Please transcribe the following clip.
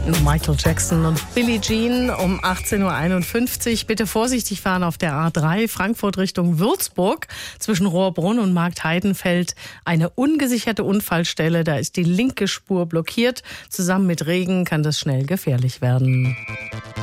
Michael Jackson und Billie Jean um 18.51 Uhr. Bitte vorsichtig fahren auf der A3 Frankfurt Richtung Würzburg. Zwischen Rohrbrunn und Marktheidenfeld eine ungesicherte Unfallstelle. Da ist die linke Spur blockiert. Zusammen mit Regen kann das schnell gefährlich werden.